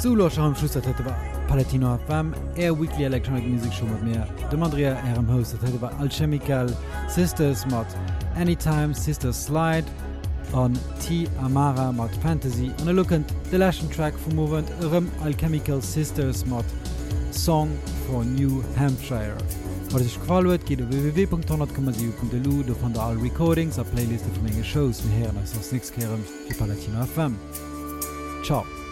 Zulo am Schluss dat war Palatino FM Air Weekly Electronic Music Show mit mir. Dem Andrea am Host dat war Alchemical Sisters mat Anytime Sisters Slide an T Amara mat Fantasy an lookend the last track vom Movement Alchemical Sisters mat Song for New Hampshire. Wat ich qualet geht www.10,7.lu du von der all Recordings a Playliste von enge Shows mir her als nichts kehren für Palatino FM. Ciao.